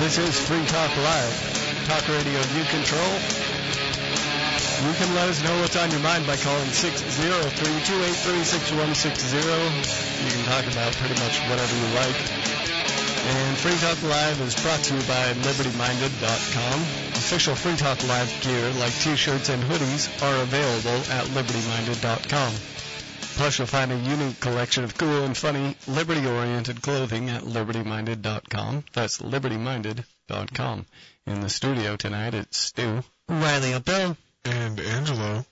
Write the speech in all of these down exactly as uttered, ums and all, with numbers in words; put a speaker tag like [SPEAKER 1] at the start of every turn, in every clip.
[SPEAKER 1] This is Free Talk Live, talk radio you control. You can let us know what's on your mind by calling six oh three, two eight three, six one six zero. You can talk about pretty much whatever you like. And Free Talk Live is brought to you by Liberty Minded dot com. Official Free Talk Live gear like t-shirts and hoodies are available at Liberty Minded dot com. Plus, you'll find a unique collection of cool and funny, liberty-oriented clothing at Liberty Minded dot com. That's Liberty Minded dot com. In the studio tonight, it's Stu,
[SPEAKER 2] Riley, Bill,
[SPEAKER 3] and Angelo.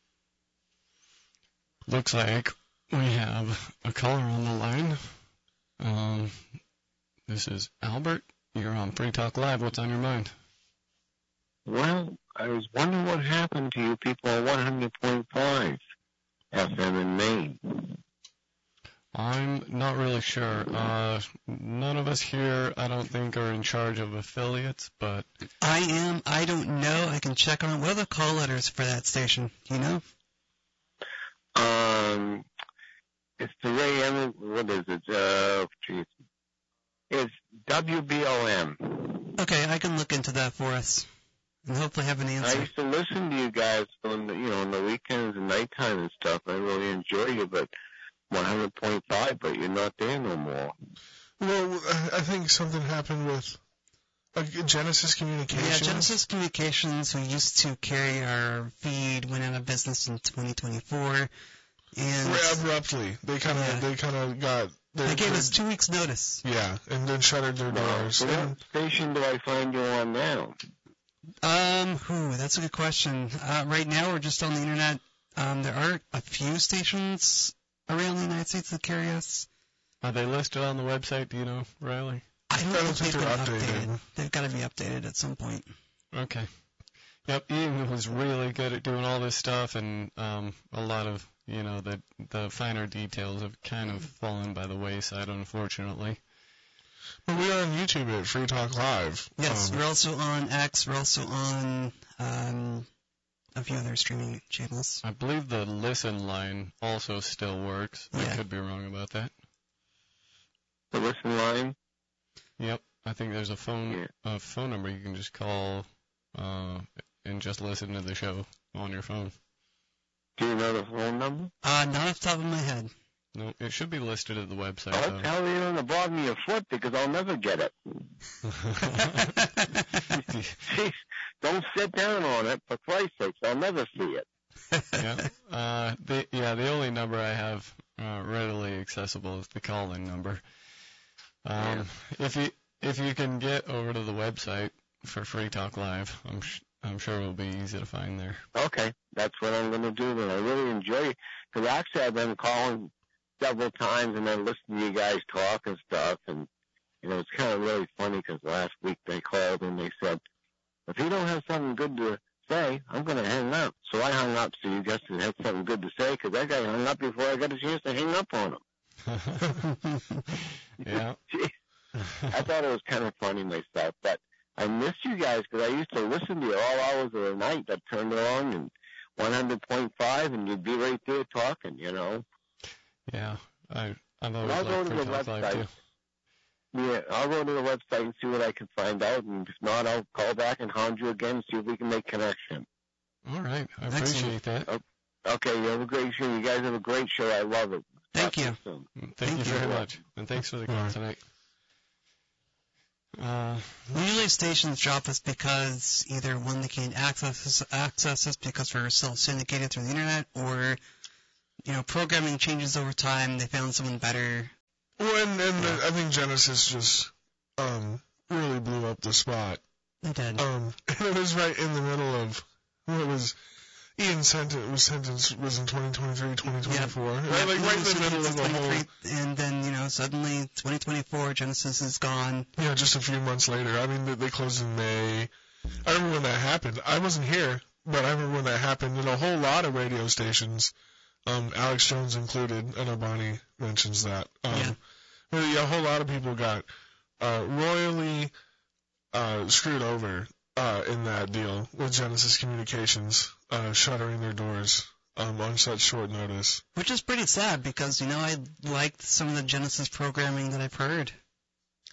[SPEAKER 1] Looks like we have a caller on the line. Um, this is Albert. You're on Free Talk Live. What's on your mind?
[SPEAKER 4] Well, I was wondering what happened to you people on one hundred point five F M in Maine.
[SPEAKER 1] I'm not really sure. Uh, none of us here, I don't think, are in charge of affiliates, but...
[SPEAKER 2] I am. I don't know. I can check on it. What are the call letters for that station? Do you know?
[SPEAKER 4] Um, it's the Ray M. What is it? Uh, geez. It's W B O M.
[SPEAKER 2] Okay, I can look into that for us and hopefully have an answer.
[SPEAKER 4] I used to listen to you guys on the, you know, on the weekends and nighttime and stuff. I really enjoy you, but one hundred point five, but you're not there no more.
[SPEAKER 3] Well, I think something happened with like Genesis Communications.
[SPEAKER 2] Yeah, Genesis Communications, who used to carry our feed, went out of business in twenty twenty-four, and
[SPEAKER 3] abruptly they kind of yeah. they kind of got.
[SPEAKER 2] They gave us two weeks' notice.
[SPEAKER 3] Yeah, and then shuttered their doors.
[SPEAKER 4] So what station do I find you on now?
[SPEAKER 2] Um, whew, that's a good question. Uh, right now, we're just on the internet. Um, there are a few stations around the United States that carry us.
[SPEAKER 1] Are they listed on the website? Do you know, Riley?
[SPEAKER 2] I don't, I don't think, think they're updated.
[SPEAKER 3] updated.
[SPEAKER 2] They've got to be updated at some point.
[SPEAKER 1] Okay. Yep, Ian was really good at doing all this stuff, and um, a lot of, you know, the the finer details have kind of fallen by the wayside, unfortunately.
[SPEAKER 3] Well, we are on YouTube at Free Talk Live.
[SPEAKER 2] Yes,
[SPEAKER 3] um,
[SPEAKER 2] we're also on X. We're also on um, a few other streaming channels.
[SPEAKER 1] I believe the listen line also still works.
[SPEAKER 2] Yeah.
[SPEAKER 1] I could be wrong about that.
[SPEAKER 4] The listen line?
[SPEAKER 1] Yep. I think there's a phone
[SPEAKER 4] yeah.
[SPEAKER 1] a phone number you can just call uh, and just listen to the show on your phone.
[SPEAKER 4] Do you know the phone number?
[SPEAKER 2] Uh, not off the top of my head.
[SPEAKER 1] No, it should be listed at the website.
[SPEAKER 4] Oh, tell you on the bottom of your foot because I'll never get it. Jeez, don't sit down on it, for Christ's sakes. I'll never see it.
[SPEAKER 1] yeah, uh, the, yeah, the only number I have uh, readily accessible is the call-in number. Um, yeah. If you if you can get over to the website for Free Talk Live, I'm sh- I'm sure it'll be easy to find there.
[SPEAKER 4] Okay, that's what I'm going to do then. I really enjoy it because actually I've been calling several times and then listening to you guys talk and stuff, and you know it's kind of really funny because last week they called and they said, if you don't have something good to say, I'm going to hang up. So I hung up so you guys had something good to say because that guy hung up before I got a chance to hang up on him.
[SPEAKER 1] yeah.
[SPEAKER 4] Jeez. I thought it was kind of funny myself, but I miss you guys because I used to listen to you all hours of the night. I turned it on and one hundred point five and you'd be right there talking, you know.
[SPEAKER 1] Yeah, I I know.
[SPEAKER 4] I'll go
[SPEAKER 1] like
[SPEAKER 4] to the website. Yeah, I'll go to the website and see what I can find out, and if not, I'll call back and hound you again and see if we can make connection.
[SPEAKER 1] All right, I appreciate that.
[SPEAKER 4] Okay, you have a great show. You guys have a great show. I love it.
[SPEAKER 2] Thank you.
[SPEAKER 1] Thank, Thank you very much, and thanks for the call tonight. Uh,
[SPEAKER 2] Usually stations drop us because either one, they can't access us, access us because we're still syndicated through the internet, or you know, programming changes over time. They found someone better.
[SPEAKER 3] Well, and, and yeah. I think Genesis just um, really blew up the spot.
[SPEAKER 2] They did.
[SPEAKER 3] Um, and it was right in the middle of what was Ian's sentence was sentence was in twenty twenty-three, twenty twenty-four.
[SPEAKER 2] Yeah.
[SPEAKER 3] Right, like right in the middle of the whole.
[SPEAKER 2] And then you know suddenly twenty twenty-four Genesis is gone.
[SPEAKER 3] Yeah, just a few months later. I mean, they, they closed in May. I remember when that happened. I wasn't here, but I remember when that happened. And a whole lot of radio stations. Um, Alex Jones included, I know Bonnie mentions that. Um,
[SPEAKER 2] yeah.
[SPEAKER 3] But yeah, a whole lot of people got uh, royally uh, screwed over uh, in that deal with Genesis Communications uh, shuttering their doors um, on such short notice.
[SPEAKER 2] Which is pretty sad because, you know, I liked some of the Genesis programming that I've heard.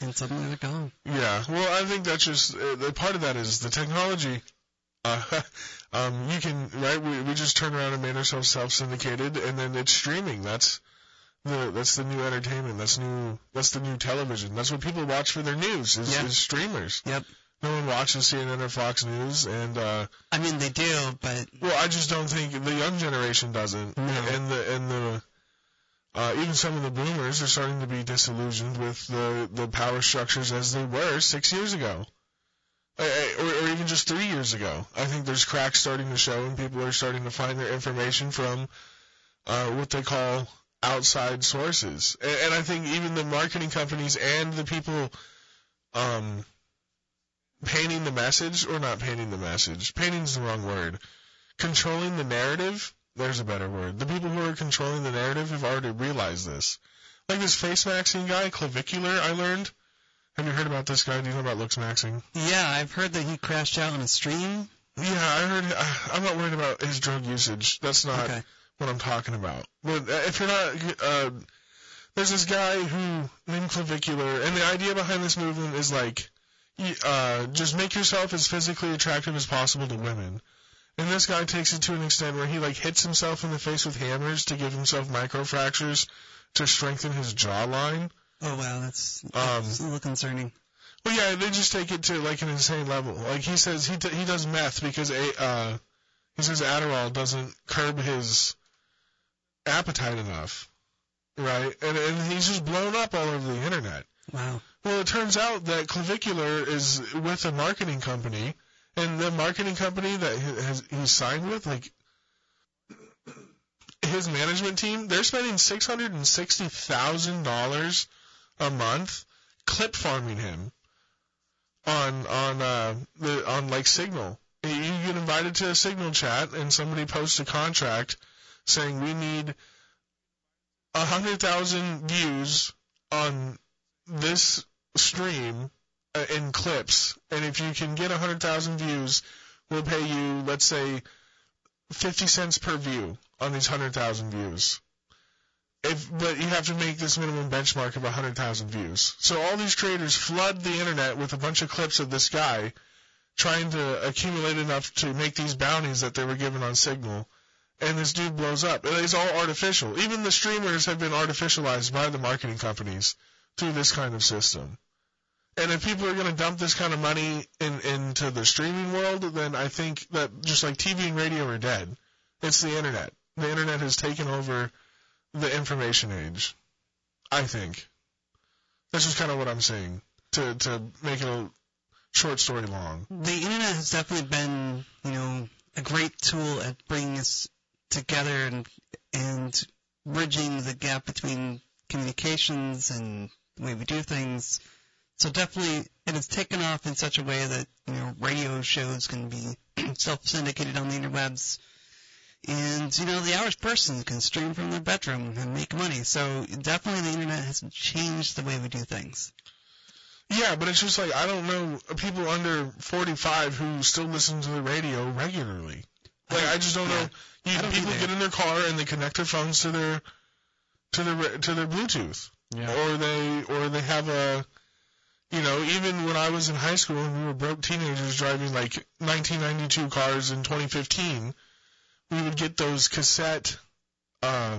[SPEAKER 2] And suddenly they're gone.
[SPEAKER 3] Yeah, well, I think that's just, uh, part of that is the technology. Uh, um, you can, right, we, we just turned around and made ourselves self-syndicated, and then it's streaming. That's the, that's the new entertainment. That's new, that's the new television. That's what people watch for their news, is,
[SPEAKER 2] Yep.
[SPEAKER 3] is streamers.
[SPEAKER 2] Yep.
[SPEAKER 3] No one watches C N N or Fox News, and, uh,
[SPEAKER 2] I mean, they do, but...
[SPEAKER 3] well, I just don't think the young generation doesn't.
[SPEAKER 2] No.
[SPEAKER 3] And the, and the, Uh, even some of the boomers are starting to be disillusioned with the, the power structures as they were six years ago. I, I, or, or even just three years ago. I think there's cracks starting to show, and people are starting to find their information from uh, what they call outside sources. And, and I think even the marketing companies and the people um, painting the message, or not painting the message, painting's the wrong word, controlling the narrative. There's a better word. The people who are controlling the narrative have already realized this. Like this face maxing guy, Clavicular, I learned. Have you heard about this guy? Do you know about looks maxing?
[SPEAKER 2] Yeah, I've heard that he crashed out on a stream.
[SPEAKER 3] Yeah, I heard. Uh, I'm not worried about his drug usage. That's not
[SPEAKER 2] Okay.
[SPEAKER 3] what I'm talking about. But uh, if you're not, uh, there's this guy who named Clavicular, and the idea behind this movement is like, uh, just make yourself as physically attractive as possible to women. And this guy takes it to an extent where he like hits himself in the face with hammers to give himself microfractures to strengthen his jawline.
[SPEAKER 2] Oh, wow, that's,
[SPEAKER 3] Um,
[SPEAKER 2] that's a little concerning.
[SPEAKER 3] Well, yeah, they just take it to like an insane level. Like he says, he d- he does meth because a uh, he says Adderall doesn't curb his appetite enough, right? And and he's just blown up all over the internet.
[SPEAKER 2] Wow.
[SPEAKER 3] Well, it turns out that Clavicular is with a marketing company, and the marketing company that he has he's signed with, like his management team, they're spending six hundred and sixty thousand dollars a month clip farming him on on uh the on like Signal. You get invited to a Signal chat, and somebody posts a contract saying we need a hundred thousand views on this stream uh, in clips, and if you can get a hundred thousand views, we'll pay you, let's say, fifty cents per view on these hundred thousand views. If, but you have to make this minimum benchmark of one hundred thousand views. So all these creators flood the internet with a bunch of clips of this guy trying to accumulate enough to make these bounties that they were given on Signal, and this dude blows up. It's all artificial. Even the streamers have been artificialized by the marketing companies through this kind of system. And if people are going to dump this kind of money in, into the streaming world, then I think that just like T V and radio are dead. It's the internet. The internet has taken over the information age, I think. That's just kind of what I'm saying, to to make it a short story long.
[SPEAKER 2] The internet has definitely been, you know, a great tool at bringing us together and and bridging the gap between communications and the way we do things. So definitely, it has taken off in such a way that, you know, radio shows can be self-syndicated on the interwebs. And, you know, the average person can stream from their bedroom and make money. So definitely the internet has changed the way we do things.
[SPEAKER 3] Yeah, but it's just like, I don't know people under forty-five who still listen to the radio regularly. Like, I just don't
[SPEAKER 2] yeah.
[SPEAKER 3] know. You,
[SPEAKER 2] I don't
[SPEAKER 3] people
[SPEAKER 2] either.
[SPEAKER 3] get in their car and they connect their phones to their to their to their Bluetooth,
[SPEAKER 1] Yeah.
[SPEAKER 3] or they or they have a, you know, even when I was in high school and we were broke teenagers driving like nineteen ninety-two cars in twenty fifteen, we would get those cassette. Uh,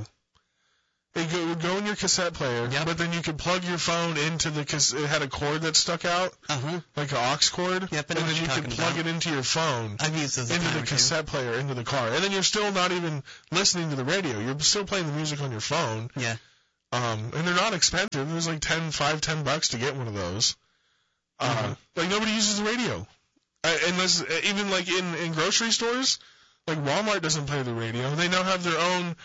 [SPEAKER 3] it go- would go in your cassette player,
[SPEAKER 2] Yep.
[SPEAKER 3] but then you could plug your phone into the cassette. It had a cord that stuck out,
[SPEAKER 2] Uh-huh.
[SPEAKER 3] like an aux cord,
[SPEAKER 2] Yep, I
[SPEAKER 3] and
[SPEAKER 2] know what
[SPEAKER 3] then
[SPEAKER 2] you're
[SPEAKER 3] you could
[SPEAKER 2] talking
[SPEAKER 3] plug
[SPEAKER 2] about.
[SPEAKER 3] it into your phone,
[SPEAKER 2] I've used those a
[SPEAKER 3] into
[SPEAKER 2] time
[SPEAKER 3] the
[SPEAKER 2] or two.
[SPEAKER 3] cassette player, into the car, and then you're still not even listening to the radio. You're still playing the music on your phone.
[SPEAKER 2] Yeah.
[SPEAKER 3] Um, and they're not expensive. It was like ten, five, ten bucks to get one of those. Uh,
[SPEAKER 2] Mhm.
[SPEAKER 3] like nobody uses the radio, uh, unless uh, even like in in grocery stores, like Walmart doesn't play the radio. They now have their own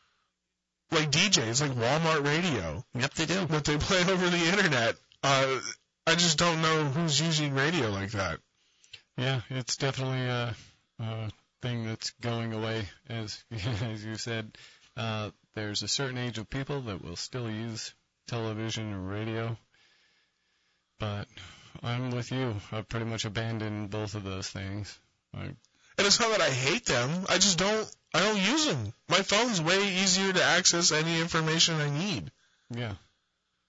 [SPEAKER 3] like D Js, like Walmart radio,
[SPEAKER 2] Yep, they do.
[SPEAKER 3] that they play over the internet. Uh, I just don't know who's using radio like that.
[SPEAKER 1] Yeah, it's definitely a, a thing that's going away. As as you said, uh, there's a certain age of people that will still use television and radio. But I'm with you. I've pretty much abandoned both of those things. I,
[SPEAKER 3] And it's not that I hate them. I just don't. I don't use them. My phone's way easier to access any information I need.
[SPEAKER 1] yeah.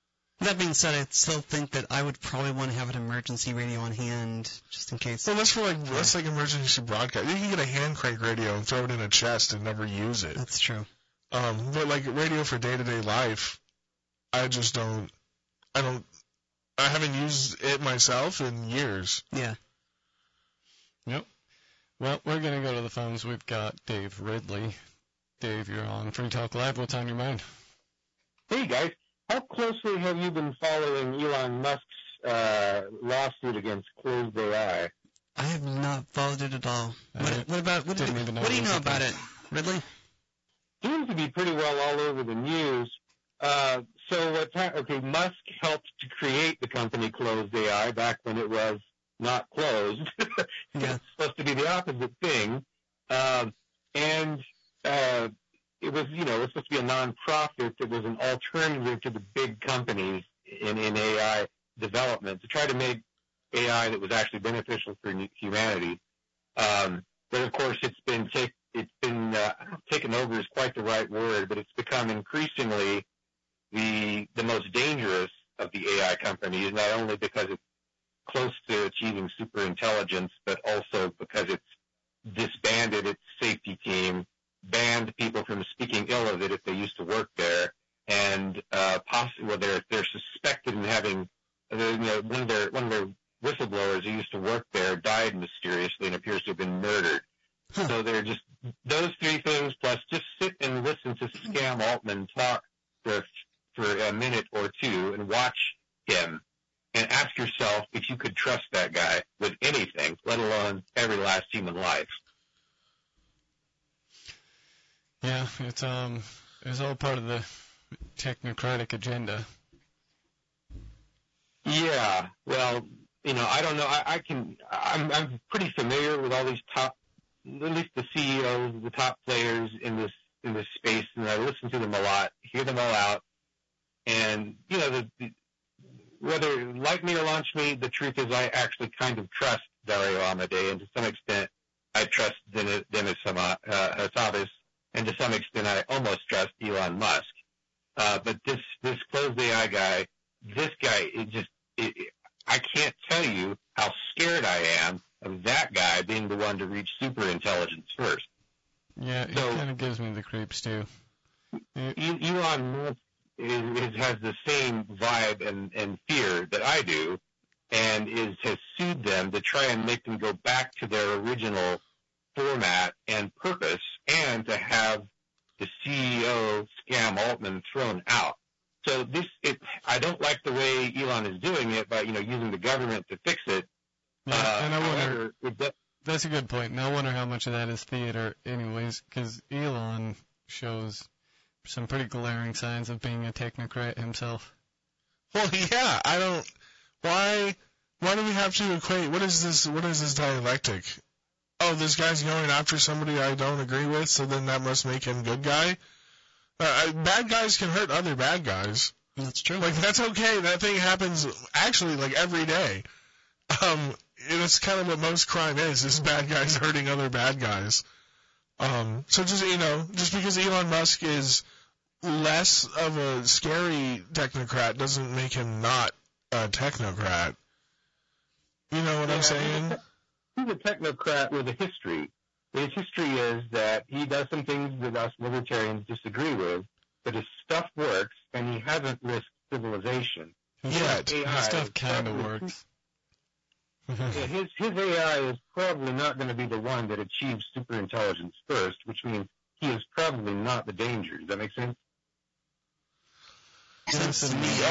[SPEAKER 2] That being said, I still think that I would probably want to have an emergency radio on hand, just in case.
[SPEAKER 3] Well, that's for like that's like emergency broadcast. You can get a hand crank radio and throw it in a chest and never use it.
[SPEAKER 2] That's true.
[SPEAKER 3] Um, but like radio for day-to-day life, I just don't. I don't. I haven't used it myself in years.
[SPEAKER 2] Yeah.
[SPEAKER 1] Yep. Well, we're going to go to the phones. We've got Dave Ridley. Dave, you're on Free Talk Live. What's on your mind?
[SPEAKER 5] Hey, guys. How closely have you been following Elon Musk's uh, lawsuit against Closed A I?
[SPEAKER 2] I have not followed it at all. What, what about, what,
[SPEAKER 1] didn't even know
[SPEAKER 2] what do you
[SPEAKER 1] it was
[SPEAKER 2] know
[SPEAKER 1] a
[SPEAKER 2] about
[SPEAKER 1] thing.
[SPEAKER 2] it, Ridley?
[SPEAKER 5] Seems to be pretty well all over the news. Uh, so what's ha- okay, Musk helped to create the company Closed A I back when it was not closed.
[SPEAKER 2] Yeah.
[SPEAKER 5] It's supposed to be the opposite thing. Um, and uh, it was, you know, it was supposed to be a nonprofit that was an alternative to the big companies in, in A I development to try to make A I that was actually beneficial for humanity. Um, but of course, it's been take, it's been uh, taken over is quite the right word, but it's become increasingly the the most dangerous of the A I companies, not only because it's close to achieving super intelligence, but also because it's disbanded its safety team, banned people from speaking ill of it if they used to work there, and uh, possibly well, they're they're suspected in having you know one of their one of their whistleblowers who used to work there died mysteriously and appears to have been murdered.
[SPEAKER 2] Huh.
[SPEAKER 5] So they're just those three things plus just sit and listen to Scam Altman talk for for a minute or two and watch him and ask yourself if you could trust that guy with anything, let alone every last human life.
[SPEAKER 1] Yeah, it's um, it's all part of the technocratic agenda.
[SPEAKER 5] Yeah, well, you know, I don't know. I, I can. I'm, I'm pretty familiar with all these top, at least the C E Os, the top players in this in this space, and I listen to them a lot, hear them all out, and you know, the, the, whether like me or launch me, the truth is I actually kind of trust Dario Amodei, and to some extent, I trust Demis uh, Hassabis, and to some extent, I almost trust Elon Musk. Uh, but this this Closed A I guy, this guy, it just it, it, I can't tell you how scared I am of that guy being the one to reach super intelligence first.
[SPEAKER 1] Yeah, it
[SPEAKER 5] So-
[SPEAKER 1] kind of gives me the creeps too. It-
[SPEAKER 5] E- Elon Musk is, is, has the same vibe and, and fear that I do, and is has sued them to try and make them go back to their original format and purpose, and to have the C E O Scam Altman thrown out. So this, it, I don't like the way Elon is doing it by you know using the government to fix it.
[SPEAKER 1] yeah,
[SPEAKER 5] Uh,
[SPEAKER 1] and I wonder.
[SPEAKER 5] however, it does-
[SPEAKER 1] That's a good point. And I wonder how much of that is theater, anyways, because Elon shows some pretty glaring signs of being a technocrat himself.
[SPEAKER 3] Well, yeah, I don't. Why? Why do we have to equate? What is this? What is this dialectic? Oh, this guy's going after somebody I don't agree with, so then that must make him good guy. Uh, I- bad guys can hurt other bad guys.
[SPEAKER 2] That's true.
[SPEAKER 3] Like that's okay. That thing happens actually like every day. Um, it's kind of what most crime is: is bad guys hurting other bad guys. Um, so just you know, just because Elon Musk is less of a scary technocrat doesn't make him not a technocrat. You know what
[SPEAKER 5] Yeah,
[SPEAKER 3] I'm saying?
[SPEAKER 5] He's a technocrat with a history. His history is that he does some things that us libertarians disagree with, but his stuff works, and he hasn't risked civilization.
[SPEAKER 1] His
[SPEAKER 3] Yeah,
[SPEAKER 1] stuff,
[SPEAKER 5] A I
[SPEAKER 1] his stuff
[SPEAKER 5] is
[SPEAKER 1] kind of
[SPEAKER 5] probably-
[SPEAKER 1] works.
[SPEAKER 5] Yeah, his his A I is probably not going to be the one that achieves super intelligence first, which means he is probably not the danger. Does that make sense?
[SPEAKER 2] Sense to me.
[SPEAKER 3] Oh